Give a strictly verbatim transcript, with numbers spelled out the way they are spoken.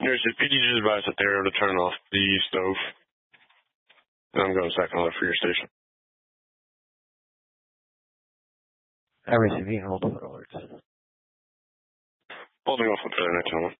nurses, P D just advised that they're able to turn off the stove. And I'm going second alert for your station. I received multiple alerts. Holding off with the next one.